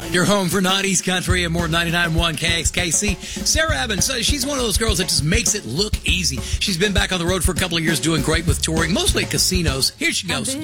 Your home for 90s country and more 99.1 KXKC. Sarah Evans, she's one of those girls that just makes it look easy. She's been back on the road for a couple of years doing great with touring, mostly at casinos. Here she goes.